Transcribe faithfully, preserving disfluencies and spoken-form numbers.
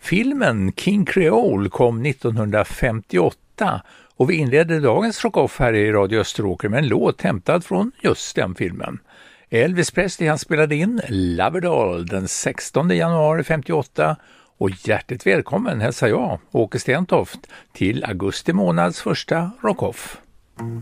Filmen King Creole kom nittonhundrafemtioåtta och vi inledde dagens Rock-Off här i Radio Österåker med en låt hämtad från just den filmen. Elvis Presley han spelade in Loverdoll den sextonde januari femtioåtta och hjärtligt välkommen hälsar jag, Åke Stentoft, till augusti månads första Rock-Off.